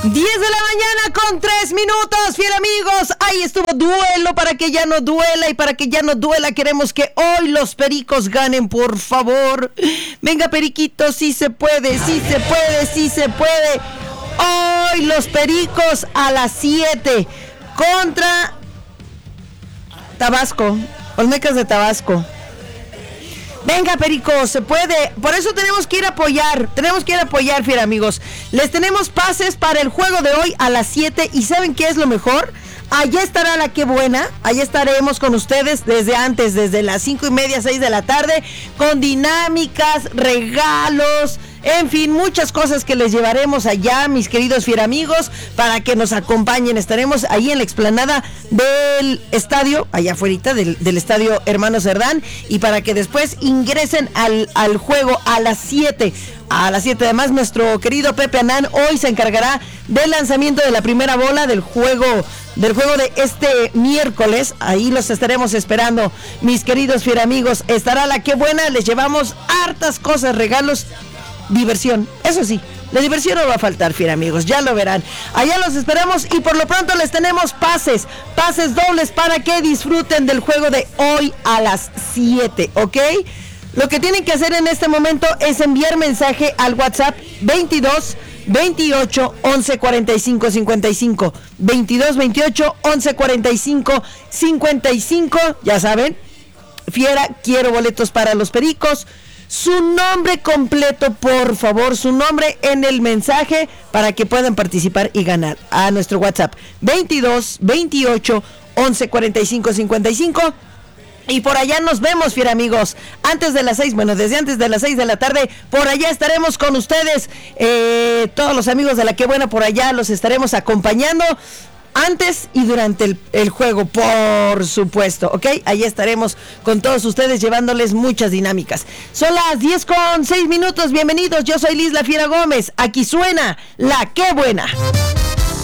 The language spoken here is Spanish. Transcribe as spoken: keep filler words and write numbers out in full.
diez de la mañana con tres minutos, fiel amigos. Ahí estuvo duelo para que ya no duela. Y para que ya no duela queremos que hoy los pericos ganen, por favor. Venga, periquito, sí se puede, sí se puede, sí se puede. Hoy los pericos a las siete contra Tabasco, Olmecas de Tabasco. Venga, Perico, se puede. Por eso tenemos que ir a apoyar. Tenemos que ir a apoyar, fiel amigos. Les tenemos pases para el juego de hoy a las siete. ¿Y saben qué es lo mejor? Allá estará la Qué Buena. Allá estaremos con ustedes desde antes, desde las cinco y media, seis de la tarde, con dinámicas, regalos, en fin, muchas cosas que les llevaremos allá, mis queridos fiel amigos, para que nos acompañen. Estaremos ahí en la explanada del estadio, allá afuera del, del estadio Hermano Cerdán, y para que después ingresen al, al juego a las siete. A las siete, además, nuestro querido Pepe Anán hoy se encargará del lanzamiento de la primera bola del juego del juego de este miércoles. Ahí los estaremos esperando, mis queridos fiel amigos. Estará la Qué Buena, les llevamos hartas cosas, regalos, diversión. Eso sí, la diversión no va a faltar, fiel amigos, ya lo verán. Allá los esperamos y por lo pronto les tenemos pases, pases dobles para que disfruten del juego de hoy a las siete, ¿ok? Lo que tienen que hacer en este momento es enviar mensaje al WhatsApp veintidós veintiocho once cuarenta y cinco cincuenta y cinco, veintidós veintiocho once cuarenta y cinco cincuenta y cinco, ya saben, fiera, quiero boletos para los pericos. Su nombre completo, por favor, su nombre en el mensaje para que puedan participar y ganar a nuestro WhatsApp veintidós veintiocho once cuarenta y cinco cincuenta y cinco. Y por allá nos vemos, fiel amigos, antes de las seis, bueno, desde antes de las seis de la tarde, por allá estaremos con ustedes, eh, todos los amigos de la Qué Buena por allá los estaremos acompañando, antes y durante el, el juego, por supuesto, ¿ok? Ahí estaremos con todos ustedes llevándoles muchas dinámicas. Son las diez con seis minutos, bienvenidos, yo soy Liz La Fiera Gómez, aquí suena la Qué Buena.